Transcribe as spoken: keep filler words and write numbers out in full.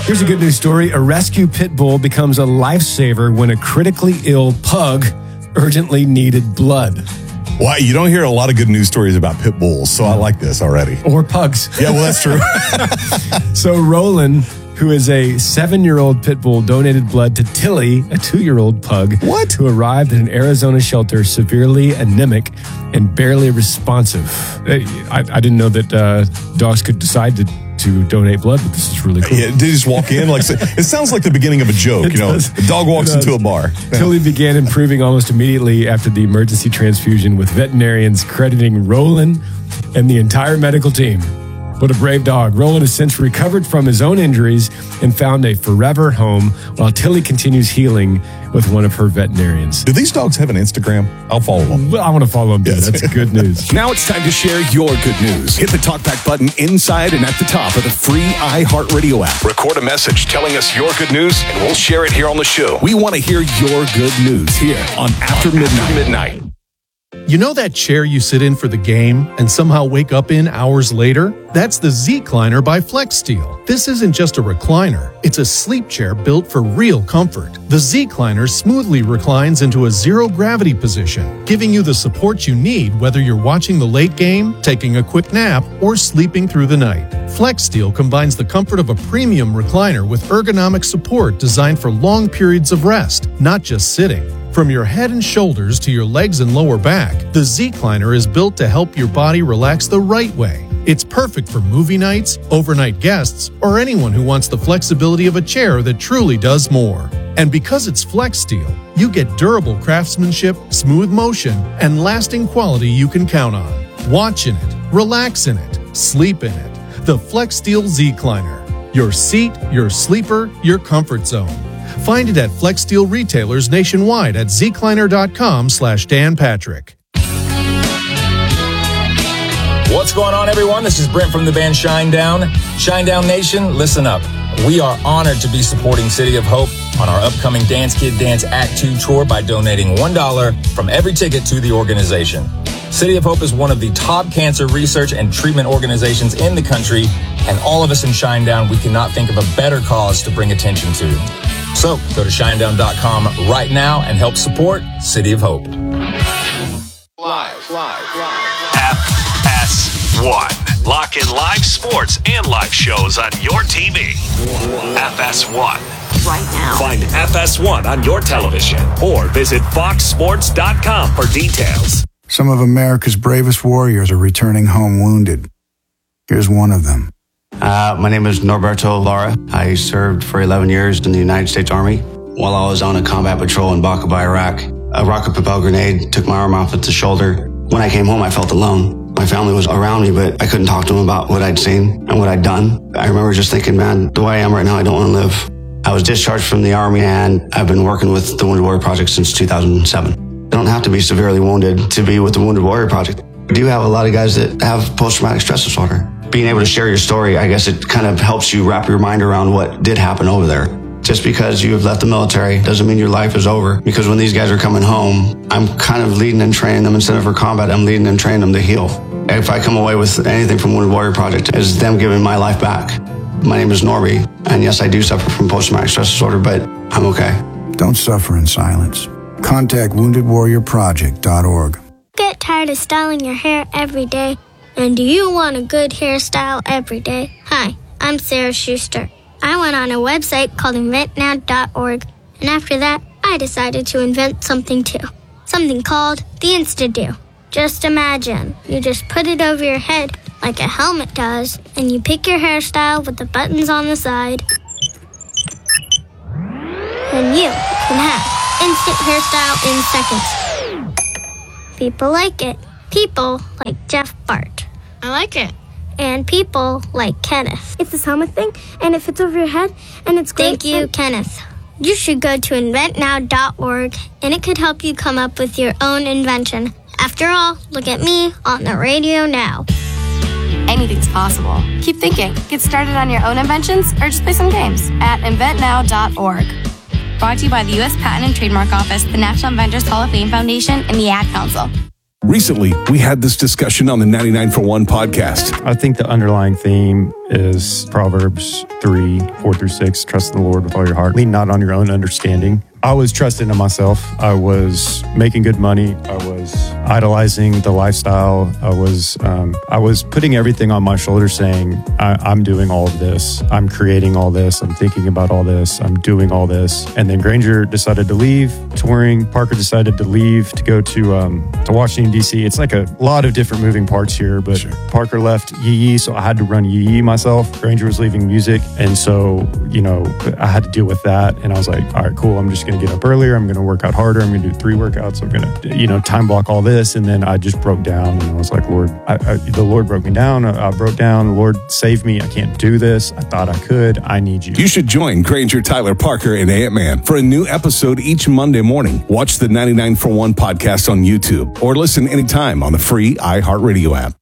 Here's a good news story. A rescue pit bull becomes a lifesaver when a critically ill pug urgently needed blood. Wow, you don't hear a lot of good news stories about pit bulls, so I like this already. Or pugs. Yeah, well, that's true. So Roland, who is a seven-year-old pit bull, donated blood to Tilly, a two-year-old pug, what? who arrived at an Arizona shelter severely anemic and barely responsive. I, I didn't know that uh, dogs could decide to, to donate blood, but this is really cool. Yeah, did he just walk in? Like it sounds like the beginning of a joke. It you know, does. a dog walks into a bar. Tilly began improving almost immediately after the emergency transfusion, with veterinarians crediting Roland and the entire medical team. What a brave dog. Roland has since recovered from his own injuries and found a forever home, while Tilly continues healing with one of her veterinarians. Do these dogs have an Instagram? I'll follow them. Well, I want to follow them, too. Yes. That's good news. Now it's time to share your good news. Hit the TalkBack button inside and at the top of the free iHeartRadio app. Record a message telling us your good news, and we'll share it here on the show. We want to hear your good news here on After Midnight. Midnight. You know that chair you sit in for the game and somehow wake up in hours later? That's the Z-Cliner by FlexSteel. This isn't just a recliner. It's a sleep chair built for real comfort. The Z-Cliner smoothly reclines into a zero-gravity position, giving you the support you need whether you're watching the late game, taking a quick nap, or sleeping through the night. FlexSteel combines the comfort of a premium recliner with ergonomic support designed for long periods of rest, not just sitting. From your head and shoulders to your legs and lower back, the Z-Cliner is built to help your body relax the right way. It's perfect for movie nights, overnight guests, or anyone who wants the flexibility of a chair that truly does more. And because it's FlexSteel, you get durable craftsmanship, smooth motion, and lasting quality you can count on. Watch in it, relax in it, sleep in it. The FlexSteel Z-Cliner. Your seat, your sleeper, your comfort zone. Find it at FlexSteel retailers nationwide at zcliner.com slash Dan Patrick. What's going on, everyone? This is Brent from the band Shinedown. Shinedown Nation, listen up. We are honored to be supporting City of Hope on our upcoming Dance Kid Dance Act two tour by donating one dollar from every ticket to the organization. City of Hope is one of the top cancer research and treatment organizations in the country, and all of us in Shinedown, we cannot think of a better cause to bring attention to. So go to shinedown dot com right now and help support City of Hope. Live, live, live. F S one. Lock in live sports and live shows on your T V. F S one. Right now. Find F S one on your television or visit fox sports dot com for details. Some of America's bravest warriors are returning home wounded. Here's one of them. Uh, my name is Norberto Lara. I served for eleven years in the United States Army. While I was on a combat patrol in Baqaba, Iraq, a rocket-propelled grenade took my arm off at the shoulder. When I came home, I felt alone. My family was around me, but I couldn't talk to them about what I'd seen and what I'd done. I remember just thinking, man, the way I am right now, I don't want to live. I was discharged from the Army, and I've been working with the Wounded Warrior Project since two thousand seven. You don't have to be severely wounded to be with the Wounded Warrior Project. We do have a lot of guys that have post-traumatic stress disorder. Being able to share your story, I guess it kind of helps you wrap your mind around what did happen over there. Just because you have left the military doesn't mean your life is over. Because when these guys are coming home, I'm kind of leading and training them. Instead of for combat, I'm leading and training them to heal. If I come away with anything from Wounded Warrior Project, it's them giving my life back. My name is Norby, and yes, I do suffer from post-traumatic stress disorder, but I'm okay. Don't suffer in silence. Contact wounded warrior project dot org. Get tired of styling your hair every day? And do you want a good hairstyle every day? Hi, I'm Sarah Schuster. I went on a website called invent now dot org, and after that, I decided to invent something too. Something called the Insta-Do. Just imagine, you just put it over your head like a helmet does, and you pick your hairstyle with the buttons on the side, and you can have instant hairstyle in seconds. People like it. People like Jeff Bart. I like it. And people like Kenneth. It's this helmet thing, and it fits over your head, and it's great. Thank you, Kenneth. You should go to invent now dot org, and it could help you come up with your own invention. After all, look at me on the radio now. Anything's possible. Keep thinking. Get started on your own inventions or just play some games at invent now dot org. Brought to you by the U S Patent and Trademark Office, the National Inventors Hall of Fame Foundation, and the Ad Council. Recently, we had this discussion on the ninety-nine for one podcast. I think the underlying theme is Proverbs three, four through six. Trust in the Lord with all your heart. Lean not on your own understanding. I was trusting in myself. I was making good money. I was idolizing the lifestyle. I was um, I was putting everything on my shoulders saying, I, I'm doing all of this. I'm creating all this. I'm thinking about all this. I'm doing all this. And then Granger decided to leave touring. Parker decided to leave to go to um, to Washington, D C. It's like a lot of different moving parts here, but sure. Parker left Yee Yee, so I had to run Yee Yee myself. Granger was leaving music. And so, you know, I had to deal with that. And I was like, all right, cool. I'm just going to get up earlier. I'm going to work out harder. I'm going to do three workouts. I'm going to, you know, time block all this. And then I just broke down and I was like, Lord, I, I, the Lord broke me down. I, I broke down. The Lord saved me. I can't do this. I thought I could. I need you. You should join Granger, Tyler, Parker, and Ant-Man for a new episode each Monday morning. Watch the ninety-nine for one podcast on YouTube or listen anytime on the free iHeartRadio app.